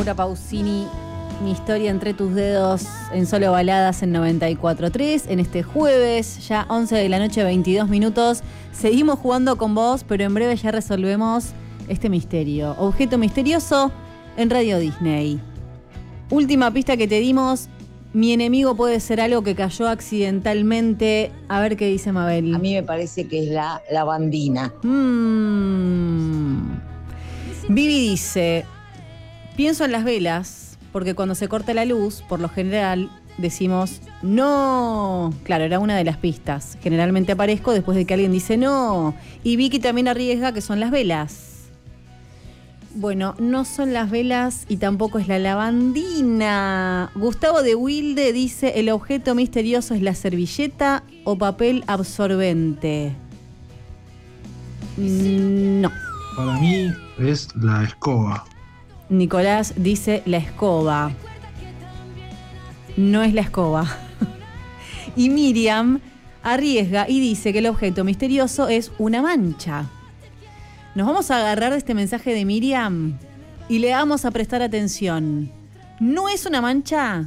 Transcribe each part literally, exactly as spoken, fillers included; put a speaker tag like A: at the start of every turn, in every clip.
A: Laura Pausini, mi historia entre tus dedos en Solo Baladas en noventa y cuatro punto tres. En este jueves, ya once de la noche, veintidós minutos. Seguimos jugando con vos, pero en breve ya resolvemos este misterio. Objeto misterioso en Radio Disney. Última pista que te dimos. Mi enemigo puede ser algo que cayó accidentalmente. A ver qué dice Mabel.
B: A mí me parece que es la lavandina.
A: Mm. Vivi dice: pienso en las velas, porque cuando se corta la luz, por lo general, decimos no. Claro, era una de las pistas. Generalmente aparezco después de que alguien dice no. Y Vicky también arriesga que son las velas. Bueno, no son las velas y tampoco es la lavandina. Gustavo de Wilde dice: el objeto misterioso es la servilleta o papel absorbente. No.
C: Para mí es la escoba.
A: Nicolás dice la escoba. No es la escoba. Y Miriam arriesga y dice que el objeto misterioso es una mancha. Nos vamos a agarrar de este mensaje de Miriam y le vamos a prestar atención. No es una mancha,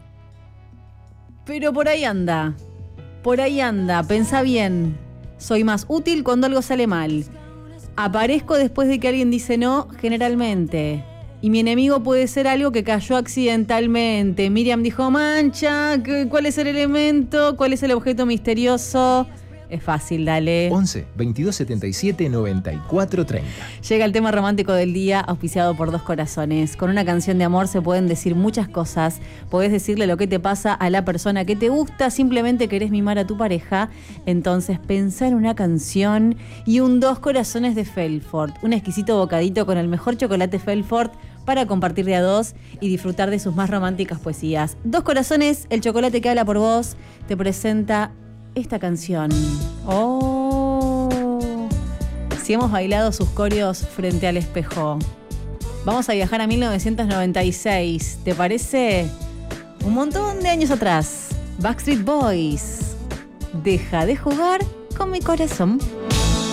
A: pero por ahí anda. Por ahí anda. Pensá bien. Soy más útil cuando algo sale mal. Aparezco después de que alguien dice no, generalmente. Y mi enemigo puede ser algo que cayó accidentalmente. Miriam dijo mancha. ¿Cuál es el elemento? ¿Cuál es el objeto misterioso? Es fácil, dale.
D: once, veintidós, setenta y siete, noventa y cuatro, treinta.
A: Llega el tema romántico del día, auspiciado por Dos Corazones. Con una canción de amor se pueden decir muchas cosas. Podés decirle lo que te pasa a la persona que te gusta. Simplemente querés mimar a tu pareja. Entonces pensá en una canción y un Dos Corazones de Felfort. Un exquisito bocadito con el mejor chocolate Felfort para compartir de a dos y disfrutar de sus más románticas poesías. Dos Corazones, el chocolate que habla por vos, te presenta esta canción. Oh, si hemos bailado sus coreos frente al espejo. Vamos a viajar a mil novecientos noventa y seis. ¿Te parece? Un montón de años atrás. Backstreet Boys. Deja de jugar con mi corazón.